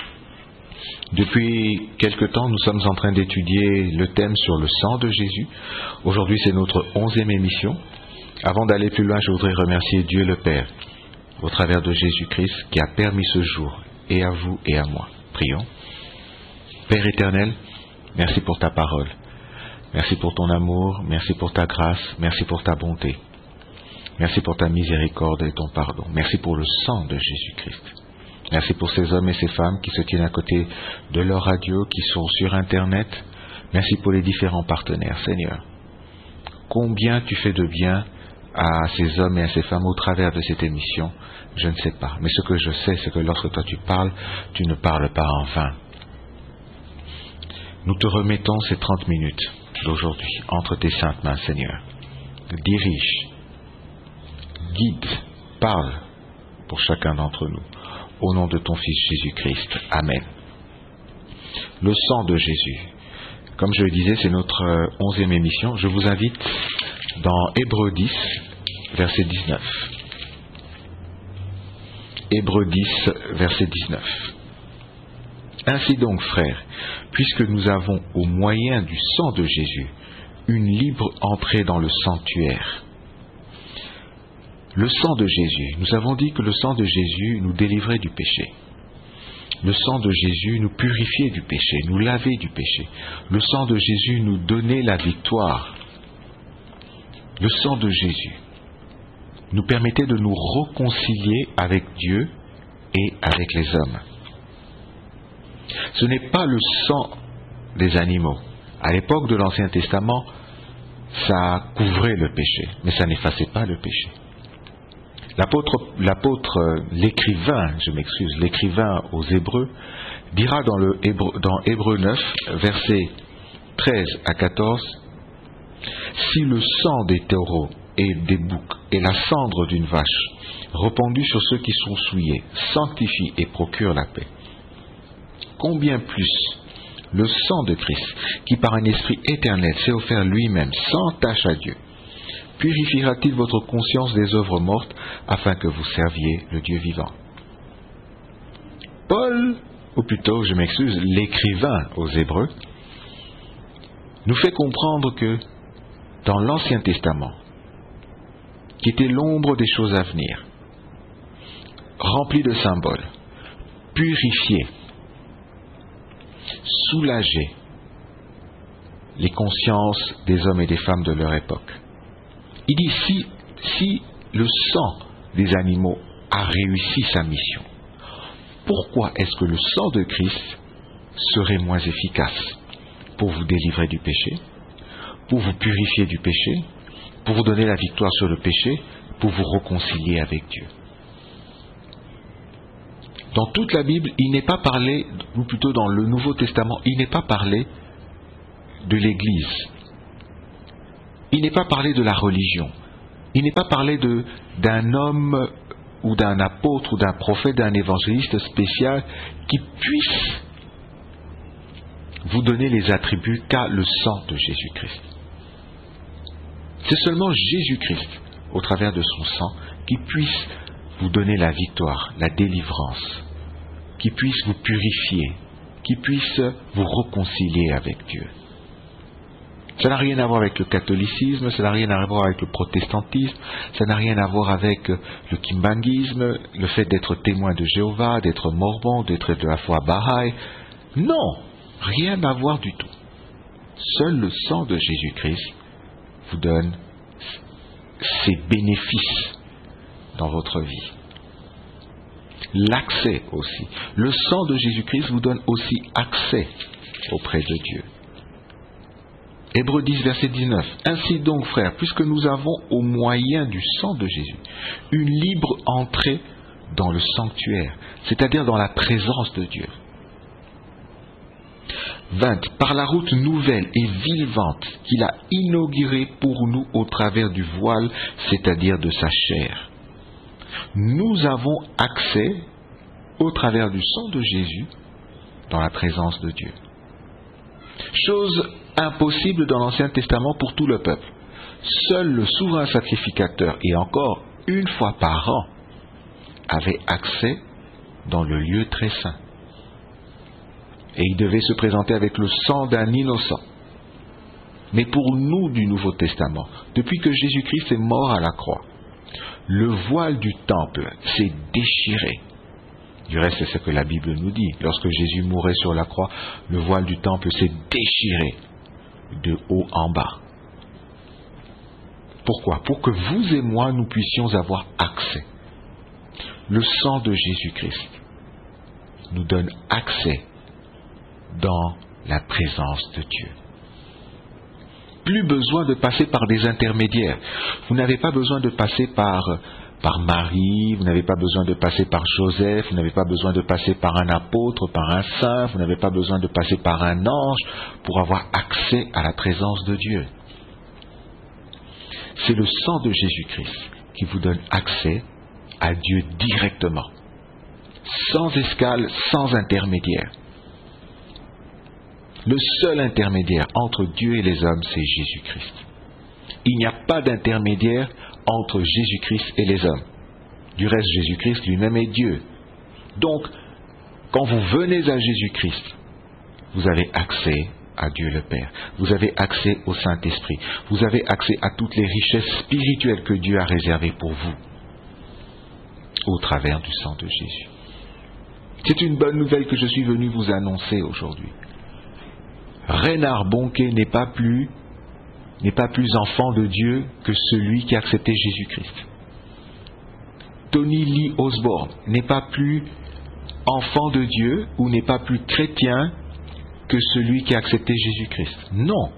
Depuis quelque temps, nous sommes en train d'étudier le thème sur le sang de Jésus. Aujourd'hui, c'est notre onzième émission. Avant d'aller plus loin, je voudrais remercier Dieu le Père, au travers de Jésus-Christ, qui a permis ce jour, et à vous et à moi. Prions. Père éternel, merci pour ta parole. Merci pour ton amour, merci pour ta grâce, merci pour ta bonté. Merci pour ta miséricorde et ton pardon. Merci pour le sang de Jésus-Christ. Merci pour ces hommes et ces femmes qui se tiennent à côté de leur radio, qui sont sur Internet. Merci pour les différents partenaires, Seigneur. Combien tu fais de bien à ces hommes et à ces femmes au travers de cette émission, je ne sais pas. Mais ce que je sais, c'est que lorsque toi tu parles, tu ne parles pas en vain. Nous te remettons ces trente minutes d'aujourd'hui entre tes saintes mains, Seigneur. Dirige, guide, parle pour chacun d'entre nous. Au nom de ton Fils Jésus-Christ. Amen. Le sang de Jésus. Comme je le disais, c'est notre onzième émission. Je vous invite dans Hébreux dix, verset dix-neuf. Hébreux dix, verset dix-neuf. Ainsi donc, frères, puisque nous avons au moyen du sang de Jésus une libre entrée dans le sanctuaire. Le sang de Jésus, nous avons dit que le sang de Jésus nous délivrait du péché. Le sang de Jésus nous purifiait du péché, nous lavait du péché. Le sang de Jésus nous donnait la victoire. Le sang de Jésus nous permettait de nous réconcilier avec Dieu et avec les hommes. Ce n'est pas le sang des animaux. À l'époque de l'Ancien Testament, ça couvrait le péché, mais ça n'effaçait pas le péché. L'apôtre, l'apôtre, l'écrivain, je m'excuse, l'écrivain aux Hébreux, dira dans, le Hébreu, dans Hébreux neuf, versets treize à quatorze, « Si le sang des taureaux et des boucs et la cendre d'une vache, répandue sur ceux qui sont souillés, sanctifie et procure la paix, combien plus le sang de Christ, qui par un esprit éternel s'est offert lui-même sans tache à Dieu, purifiera-t-il votre conscience des œuvres mortes, afin que vous serviez le Dieu vivant ?» Paul, ou plutôt, je m'excuse, l'écrivain aux Hébreux, nous fait comprendre que dans l'Ancien Testament, qui était l'ombre des choses à venir, rempli de symboles, purifié, soulager les consciences des hommes et des femmes de leur époque. Il dit, si, si le sang des animaux a réussi sa mission, pourquoi est-ce que le sang de Christ serait moins efficace pour vous délivrer du péché, pour vous purifier du péché, pour vous donner la victoire sur le péché, pour vous réconcilier avec Dieu? Dans toute la Bible, il n'est pas parlé, ou plutôt dans le Nouveau Testament, il n'est pas parlé de l'Église. Il n'est pas parlé de la religion. Il n'est pas parlé de, d'un homme ou d'un apôtre ou d'un prophète, d'un évangéliste spécial qui puisse vous donner les attributs qu'a le sang de Jésus-Christ. C'est seulement Jésus-Christ, au travers de son sang, qui puisse vous donner la victoire, la délivrance, qui puisse vous purifier, qui puisse vous réconcilier avec Dieu. Ça n'a rien à voir avec le catholicisme, ça n'a rien à voir avec le protestantisme, ça n'a rien à voir avec le kimbanguisme, le fait d'être témoin de Jéhovah, d'être mormon, d'être de la foi Baha'i. Non, rien à voir du tout. Seul le sang de Jésus-Christ vous donne ses bénéfices dans votre vie. L'accès aussi. Le sang de Jésus-Christ vous donne aussi accès auprès de Dieu. Hébreux dix, verset dix-neuf. Ainsi donc, frères, puisque nous avons au moyen du sang de Jésus une libre entrée dans le sanctuaire, c'est-à-dire dans la présence de Dieu. vingt. Par la route nouvelle et vivante qu'il a inaugurée pour nous au travers du voile, c'est-à-dire de sa chair. Nous avons accès au travers du sang de Jésus dans la présence de Dieu. Chose impossible dans l'Ancien Testament pour tout le peuple. Seul le souverain sacrificateur, et encore une fois par an, avait accès dans le lieu très saint. Et il devait se présenter avec le sang d'un innocent. Mais pour nous du Nouveau Testament, depuis que Jésus-Christ est mort à la croix, le voile du temple s'est déchiré. Du reste, c'est ce que la Bible nous dit. Lorsque Jésus mourait sur la croix, le voile du temple s'est déchiré de haut en bas. Pourquoi? Pour que vous et moi, nous puissions avoir accès. Le sang de Jésus-Christ nous donne accès dans la présence de Dieu. Plus besoin de passer par des intermédiaires. Vous n'avez pas besoin de passer par, par Marie, vous n'avez pas besoin de passer par Joseph, vous n'avez pas besoin de passer par un apôtre, par un saint, vous n'avez pas besoin de passer par un ange pour avoir accès à la présence de Dieu. C'est le sang de Jésus-Christ qui vous donne accès à Dieu directement, sans escale, sans intermédiaire. Le seul intermédiaire entre Dieu et les hommes, c'est Jésus-Christ. Il n'y a pas d'intermédiaire entre Jésus-Christ et les hommes. Du reste, Jésus-Christ lui-même est Dieu. Donc, quand vous venez à Jésus-Christ, vous avez accès à Dieu le Père. Vous avez accès au Saint-Esprit. Vous avez accès à toutes les richesses spirituelles que Dieu a réservées pour vous, au travers du sang de Jésus. C'est une bonne nouvelle que je suis venu vous annoncer aujourd'hui. Reinhard Bonnke n'est pas plus n'est pas plus enfant de Dieu que celui qui a accepté Jésus-Christ. Tony Lee Osborne n'est pas plus enfant de Dieu ou n'est pas plus chrétien que celui qui a accepté Jésus-Christ. Non.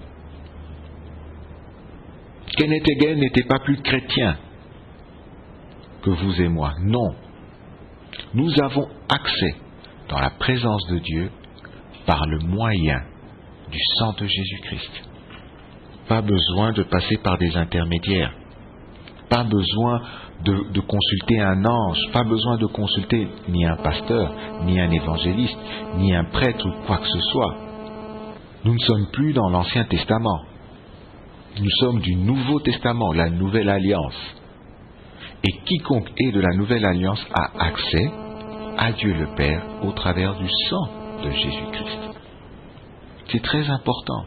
Kenneth Hagin n'était pas plus chrétien que vous et moi. Non. Nous avons accès dans la présence de Dieu par le moyen du sang de Jésus-Christ. Pas besoin de passer par des intermédiaires. Pas besoin de, de consulter un ange. Pas besoin de consulter ni un pasteur, ni un évangéliste, ni un prêtre ou quoi que ce soit. Nous ne sommes plus dans l'Ancien Testament. Nous sommes du Nouveau Testament, la Nouvelle Alliance. Et quiconque est de la Nouvelle Alliance a accès à Dieu le Père au travers du sang de Jésus-Christ. C'est très important.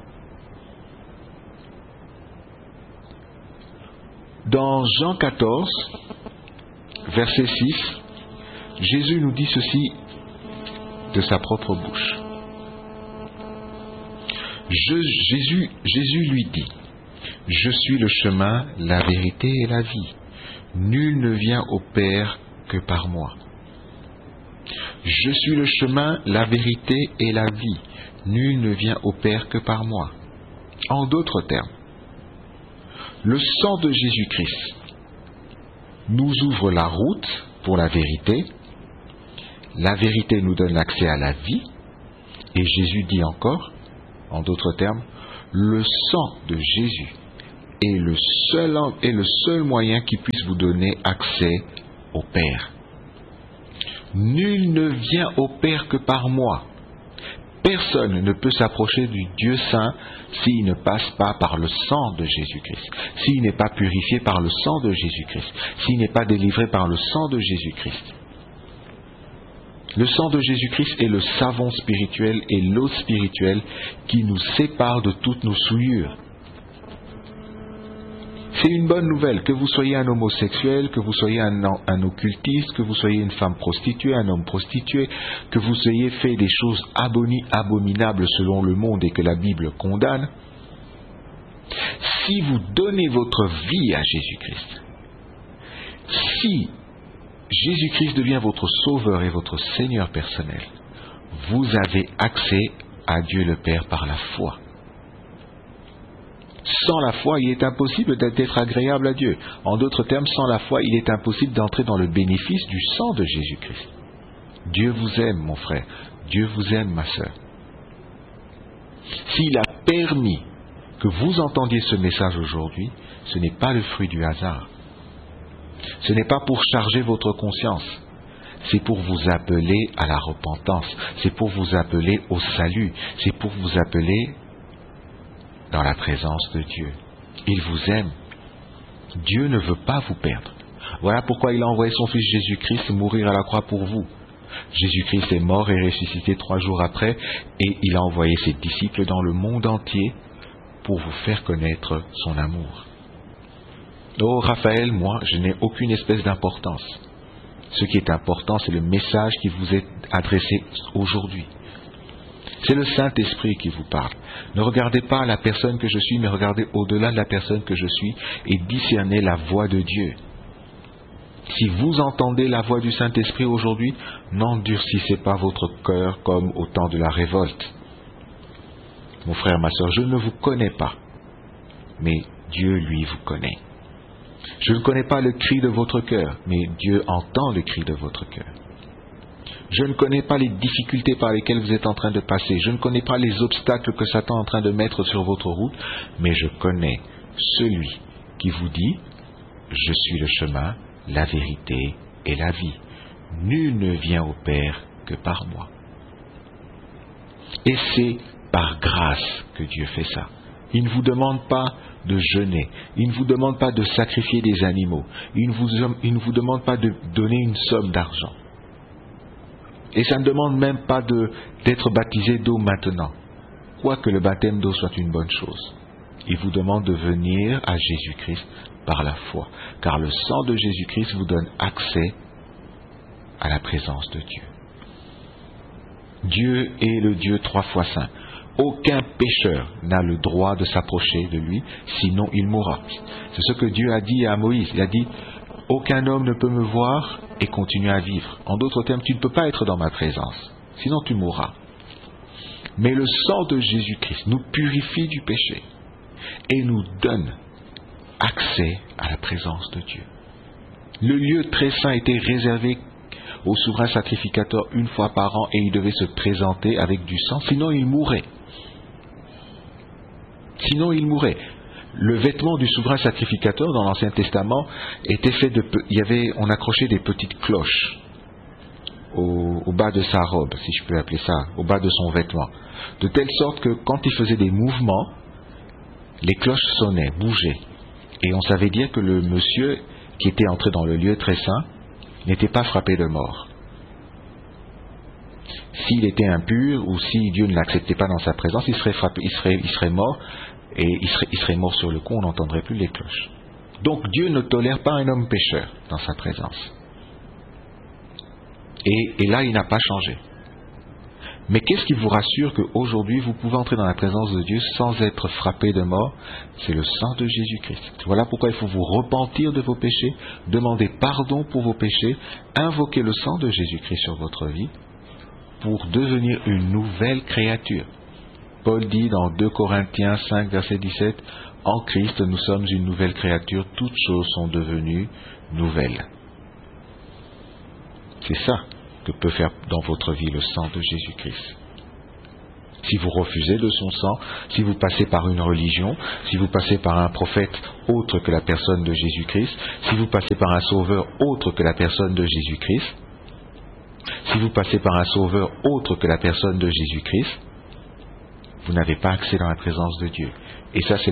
Dans Jean quatorze, verset six, Jésus nous dit ceci de sa propre bouche. Je, Jésus, Jésus lui dit, « Je suis le chemin, la vérité et la vie. Nul ne vient au Père que par moi. Je suis le chemin, la vérité et la vie. Nul ne vient au Père que par moi. » En d'autres termes, le sang de Jésus-Christ nous ouvre la route pour la vérité La vérité nous donne l'accès à la vie. Et Jésus dit encore, en d'autres termes, le sang de Jésus est le seul, est le seul moyen qui puisse vous donner accès au Père. Nul ne vient au Père que par moi. Personne ne peut s'approcher du Dieu saint s'il ne passe pas par le sang de Jésus-Christ, s'il n'est pas purifié par le sang de Jésus-Christ, s'il n'est pas délivré par le sang de Jésus-Christ. Le sang de Jésus-Christ est le savon spirituel et l'eau spirituelle qui nous sépare de toutes nos souillures. C'est une bonne nouvelle, que vous soyez un homosexuel, que vous soyez un, un occultiste, que vous soyez une femme prostituée, un homme prostitué, que vous ayez fait des choses aboni, abominables selon le monde et que la Bible condamne. Si vous donnez votre vie à Jésus-Christ, si Jésus-Christ devient votre sauveur et votre Seigneur personnel, vous avez accès à Dieu le Père par la foi. Sans la foi, il est impossible d'être agréable à Dieu. En d'autres termes, sans la foi, il est impossible d'entrer dans le bénéfice du sang de Jésus-Christ. Dieu vous aime, mon frère. Dieu vous aime, ma sœur. S'il a permis que vous entendiez ce message aujourd'hui, ce n'est pas le fruit du hasard. Ce n'est pas pour charger votre conscience. C'est pour vous appeler à la repentance. C'est pour vous appeler au salut. C'est pour vous appeler dans la présence de Dieu. Il vous aime. Dieu ne veut pas vous perdre. Voilà pourquoi il a envoyé son Fils Jésus-Christ mourir à la croix pour vous. Jésus-Christ est mort et ressuscité trois jours après, et il a envoyé ses disciples dans le monde entier pour vous faire connaître son amour. Oh Raphaël, moi, je n'ai aucune espèce d'importance. Ce qui est important, c'est le message qui vous est adressé aujourd'hui. C'est le Saint-Esprit qui vous parle. Ne regardez pas la personne que je suis, mais regardez au-delà de la personne que je suis et discernez la voix de Dieu. Si vous entendez la voix du Saint-Esprit aujourd'hui, n'endurcissez pas votre cœur comme au temps de la révolte. Mon frère, ma soeur, je ne vous connais pas, mais Dieu, lui, vous connaît. Je ne connais pas le cri de votre cœur, mais Dieu entend le cri de votre cœur. Je ne connais pas les difficultés par lesquelles vous êtes en train de passer. Je ne connais pas les obstacles que Satan est en train de mettre sur votre route, mais je connais celui qui vous dit « Je suis le chemin, la vérité et la vie. Nul ne vient au Père que par moi. » Et c'est par grâce que Dieu fait ça. Il ne vous demande pas de jeûner. Il ne vous demande pas de sacrifier des animaux. Il ne vous, il ne vous demande pas de donner une somme d'argent. Et ça ne demande même pas de, d'être baptisé d'eau maintenant, quoique le baptême d'eau soit une bonne chose. Il vous demande de venir à Jésus-Christ par la foi, car le sang de Jésus-Christ vous donne accès à la présence de Dieu. Dieu est le Dieu trois fois saint. Aucun pécheur n'a le droit de s'approcher de lui, sinon il mourra. C'est ce que Dieu a dit à Moïse. Il a dit « Aucun homme ne peut me voir et continuer à vivre. En d'autres termes, tu ne peux pas être dans ma présence, sinon tu mourras. » Mais le sang de Jésus-Christ nous purifie du péché et nous donne accès à la présence de Dieu. Le lieu très saint était réservé au souverain sacrificateur une fois par an et il devait se présenter avec du sang, sinon il mourrait. Sinon il mourrait. Le vêtement du souverain sacrificateur dans l'Ancien Testament était fait de... Il y avait, on accrochait des petites cloches au, au bas de sa robe, si je peux appeler ça, au bas de son vêtement. De telle sorte que quand il faisait des mouvements, les cloches sonnaient, bougeaient. Et on savait dire que le monsieur qui était entré dans le lieu très saint n'était pas frappé de mort. S'il était impur ou si Dieu ne l'acceptait pas dans sa présence, il serait frappé, il serait, il serait mort et il serait, il serait mort sur le coup, on n'entendrait plus les cloches. Donc Dieu ne tolère pas un homme pécheur dans sa présence. Et, et là, il n'a pas changé. Mais qu'est-ce qui vous rassure qu'aujourd'hui, vous pouvez entrer dans la présence de Dieu sans être frappé de mort? C'est le sang de Jésus-Christ. Voilà pourquoi il faut vous repentir de vos péchés, demander pardon pour vos péchés, invoquer le sang de Jésus-Christ sur votre vie pour devenir une nouvelle créature. Paul dit dans deux Corinthiens cinq, verset dix-sept, « En Christ, nous sommes une nouvelle créature, toutes choses sont devenues nouvelles. » C'est ça. que peut faire dans votre vie le sang de Jésus-Christ. Si vous refusez de son sang, si vous passez par une religion, si vous passez par un prophète autre que la personne de Jésus-Christ, si vous passez par un sauveur autre que la personne de Jésus-Christ, si vous passez par un sauveur autre que la personne de Jésus-Christ, vous n'avez pas accès dans la présence de Dieu. Et ça, c'est